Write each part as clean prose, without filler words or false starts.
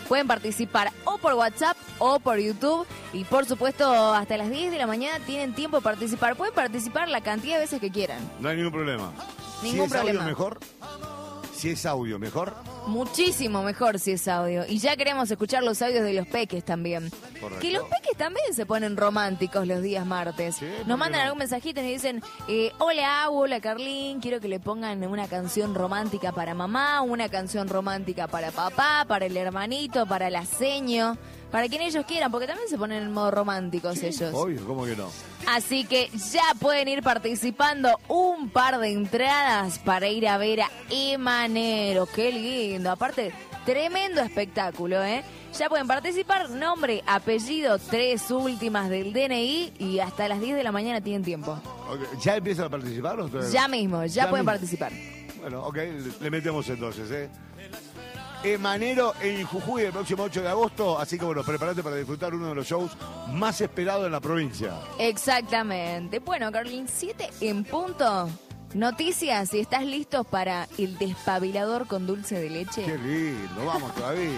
Pueden participar o por WhatsApp o por YouTube. Y por supuesto, hasta las 10 de la mañana tienen tiempo de participar. Pueden participar la cantidad de veces que quieran. No hay ningún problema. Ningún problema. Audio mejor. Si es audio mejor. Muchísimo mejor si es audio. Y ya queremos escuchar los audios de los peques también. Correcto. Que los peques también se ponen románticos los días martes. Sí, nos mandan no. algún mensajito y nos dicen, hola, hola Carlín, quiero que le pongan una canción romántica para mamá, una canción romántica para papá, para el hermanito, para la seño, para quien ellos quieran, porque también se ponen en modo románticos ellos. Obvio, ¿cómo que no? Así que ya pueden ir participando un par de entradas para ir a ver a Emanero. ¡Qué lindo! Aparte, tremendo espectáculo, ¿eh? Ya pueden participar, nombre, apellido, 3 últimas del DNI y hasta las 10 de la mañana tienen tiempo. Okay. ¿Ya empiezan a participar o todavía no? Ya mismo, ya pueden mismo. participar. Bueno, ok, le metemos entonces, ¿eh? Emanero en Jujuy el próximo 8 de agosto, así que bueno, prepárate para disfrutar uno de los shows más esperados en la provincia. Exactamente. Bueno, Carlín, 7 en punto. Noticias, si estás listo para el despabilador con dulce de leche. Qué lindo, vamos todavía.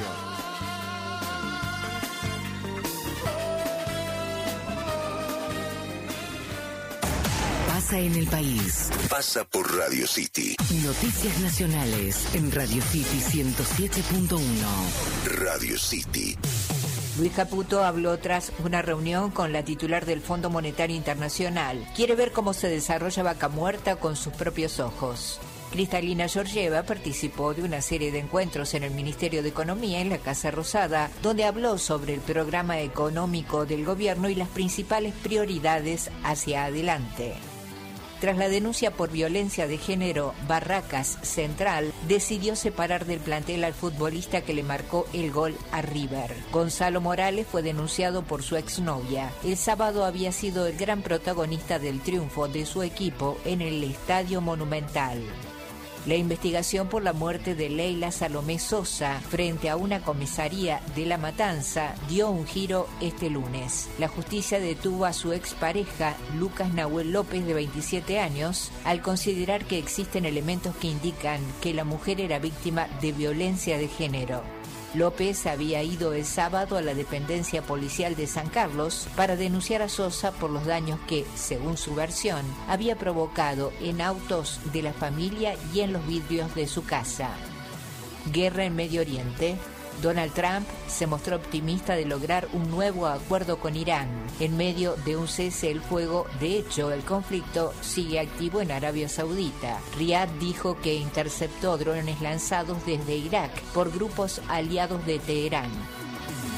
Pasa en el país. Pasa por Radio City. Noticias nacionales en Radio City 107.1. Radio City. Luis Caputo habló tras una reunión con la titular del Fondo Monetario Internacional. Quiere ver cómo se desarrolla Vaca Muerta con sus propios ojos. Cristalina Georgieva participó de una serie de encuentros en el Ministerio de Economía en la Casa Rosada, donde habló sobre el programa económico del gobierno y las principales prioridades hacia adelante. Tras la denuncia por violencia de género, Barracas Central decidió separar del plantel al futbolista que le marcó el gol a River. Gonzalo Morales fue denunciado por su exnovia. El sábado había sido el gran protagonista del triunfo de su equipo en el Estadio Monumental. La investigación por la muerte de Leila Salomé Sosa frente a una comisaría de La Matanza dio un giro este lunes. La justicia detuvo a su expareja, Lucas Nahuel López, de 27 años, al considerar que existen elementos que indican que la mujer era víctima de violencia de género. López había ido el sábado a la dependencia policial de San Carlos para denunciar a Sosa por los daños que, según su versión, había provocado en autos de la familia y en los vidrios de su casa. Guerra en Medio Oriente. Donald Trump se mostró optimista de lograr un nuevo acuerdo con Irán en medio de un cese el fuego. De hecho, el conflicto sigue activo en Arabia Saudita. Riad dijo que interceptó drones lanzados desde Irak por grupos aliados de Teherán.